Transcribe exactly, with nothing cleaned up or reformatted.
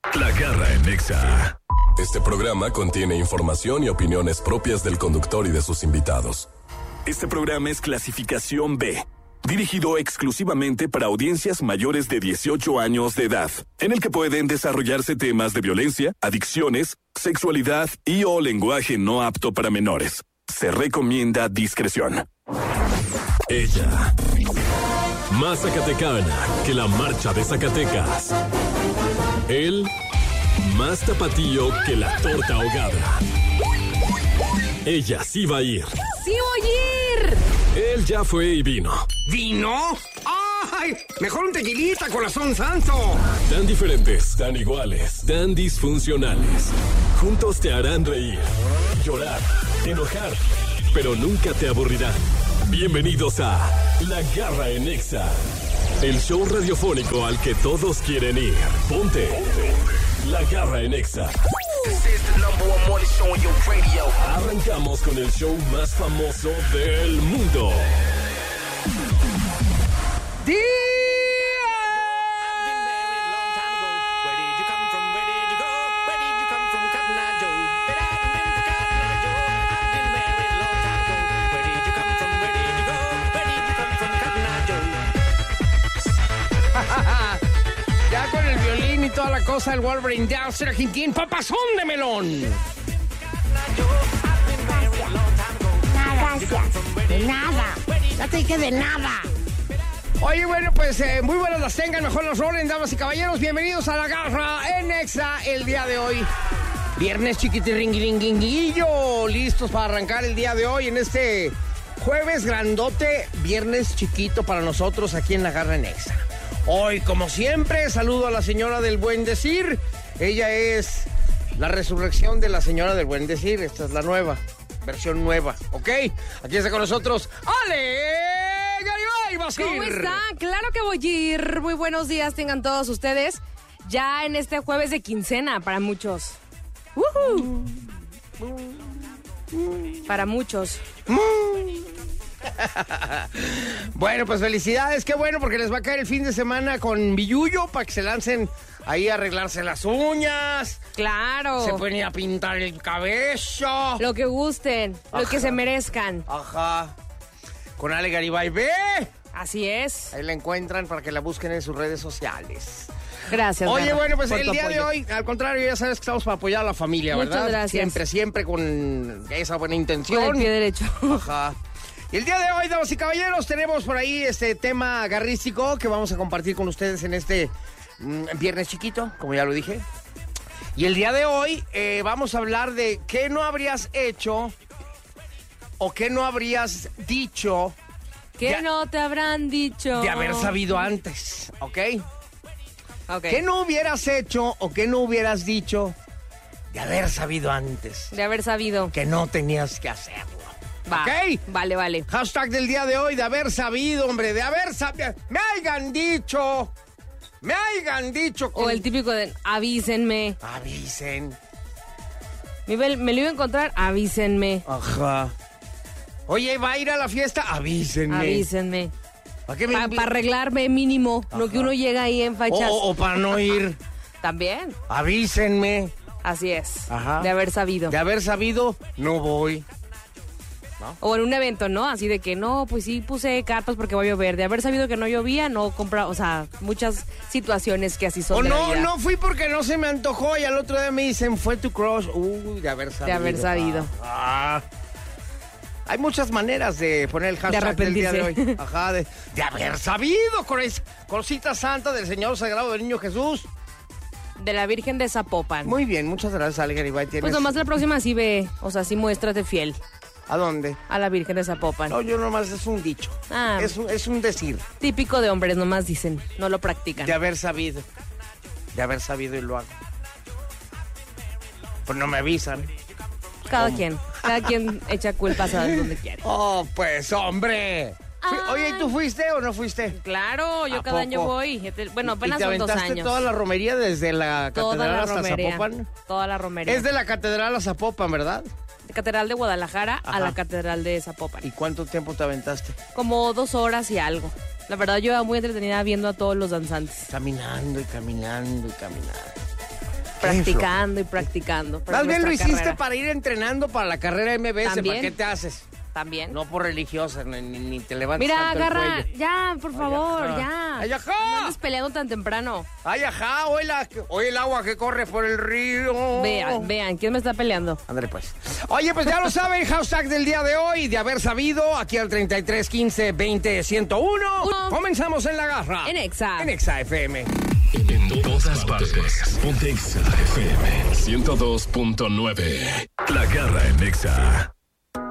La Garra en Nexa. Este programa contiene información y opiniones propias del conductor y de sus invitados. Este programa es clasificación B, dirigido exclusivamente para audiencias mayores de dieciocho años de edad, en el que pueden desarrollarse temas de violencia, adicciones, sexualidad y o lenguaje no apto para menores. Se recomienda discreción. Ella, más zacatecana que la marcha de Zacatecas. Él, más tapatío que la torta ahogada. Ella sí va a ir. ¡Sí voy a ir! Él ya fue y vino. ¿Vino? ¡Ay! Mejor un tequilita, corazón santo. Tan diferentes, tan iguales, tan disfuncionales. Juntos te harán reír, llorar, enojar, pero nunca te aburrirán. Bienvenidos a La Garra en Nexa, el show radiofónico al que todos quieren ir. Ponte, Ponte. La Garra en Nexa. Arrancamos con el show más famoso del mundo. Ya con el violín y toda la cosa, el Wolverine Down, Será Quintín, papazón de melón. Gracias. De nada. Ya te dije de nada. Oye, bueno, pues eh, muy buenas las tengan, mejor los rolen, damas y caballeros. Bienvenidos a La Garra en Nexa el día de hoy. Viernes chiquitirringuiringuillo. Listos para arrancar el día de hoy en este jueves grandote. Viernes chiquito para nosotros aquí en La Garra en Nexa. Hoy, como siempre, saludo a la señora del buen decir. Ella es la resurrección de la señora del buen decir. Esta es la nueva, versión nueva, ¿ok? Aquí está con nosotros Ale Garibay Basir. ¿Cómo está? Claro que voy a ir. Muy buenos días tengan todos ustedes. Ya en este jueves de quincena para muchos. ¡Woohoo! Para muchos. Bueno, pues felicidades, qué bueno, porque les va a caer el fin de semana con billullo para que se lancen ahí a arreglarse las uñas. Claro. Se pueden ir a pintar el cabello. Lo que gusten, Ajá. lo que se merezcan. Ajá. Con Ale Garibay B. Así es. Ahí la encuentran para que la busquen en sus redes sociales. Gracias. Oye, Garra, bueno, pues por el tu día apoyo. de hoy, al contrario, ya sabes que estamos para apoyar a la familia, Muchas ¿verdad? gracias. Siempre, siempre con esa buena intención. Con el pie derecho. Ajá. Y el día de hoy, damas y caballeros, tenemos por ahí este tema garrístico que vamos a compartir con ustedes en este mm, viernes chiquito, como ya lo dije. Y el día de hoy eh, vamos a hablar de qué no habrías hecho o qué no habrías dicho ¿Qué Ya- no te habrán dicho? de haber sabido antes, ¿ok? Ok. ¿Qué no hubieras hecho o qué no hubieras dicho de haber sabido antes De haber sabido. que no tenías que hacerlo? Va. ¿Ok? Vale, vale. Hashtag del día de hoy, de haber sabido, hombre, de haber sabido. Me hayan dicho, me hayan dicho que... O el típico de avísenme. Avisen. Me, iba- me lo iba a encontrar, avísenme. Ajá. Oye, ¿va a ir a la fiesta? Avísenme. Avísenme. ¿Para qué me Para invi- arreglarme mínimo, no Ajá. que uno llega ahí en o, fachas. o- o para no ir. También, Avísenme. así es. Ajá. De haber sabido. De haber sabido, no voy. O en un evento, ¿no? Así de que no, pues sí puse carpas porque va a llover. De haber sabido que no llovía, no compra, o sea, muchas situaciones que así son. O de la no, vida. no fui porque no se me antojó y al otro día me dicen, fue tu crush. Uy, de haber sabido. De haber sabido. Ah. Hay muchas maneras de poner el hashtag del día de hoy. arrepentirse. Ajá, de, de haber sabido, con es- cosita santa del Señor Sagrado del Niño Jesús. De la Virgen de Zapopan. Muy bien, muchas gracias, Ale Garibay. Pues ¿Tienes- nomás la próxima sí ve, o sea, sí muéstrate fiel ¿A dónde? a la Virgen de Zapopan. No, yo nomás es un dicho. Ah. Es, un, es un decir. Típico de hombres, nomás dicen, no lo practican. De haber sabido. De haber sabido y lo hago. Pues no me avisan. Cada ¿Cómo? quien, cada quien echa culpas a donde quiere. Oh, pues, hombre. Fui- Ay. Oye, ¿y tú fuiste o no fuiste? Claro, yo ¿A cada año poco? voy. Bueno, ¿Y apenas te son dos aventaste años. toda la romería desde la Toda catedral la hasta romería. Zapopan? Toda la romería. Es de la catedral a Zapopan, ¿verdad? De Catedral de Guadalajara Ajá. a la Catedral de Zapopan. ¿Y cuánto tiempo te aventaste? Como dos horas y algo. La verdad, yo era muy entretenida viendo a todos los danzantes. Caminando y caminando y caminando. Practicando y practicando. Más bien lo hiciste carrera. para ir entrenando para la carrera M B S. ¿También? ¿Para qué te haces? También. No por religiosa, ni, ni te levantes Mira, tanto el agarra, cuello. ya, por favor, Ay, ajá. ya. Ay, ajá. No andes peleando tan temprano. Ay, ajá, hoy, la, hoy el agua que corre por el río. Vean, vean, ¿quién me está peleando? Ándale, pues. Oye, pues ya lo saben, hashtag del día de hoy, de haber sabido, aquí al treinta y tres quince veinte ciento uno. Uno. Comenzamos en la garra. En Exa. En Exa F M. En todas partes. Ponte Exa F M ciento dos punto nueve. La garra en Exa.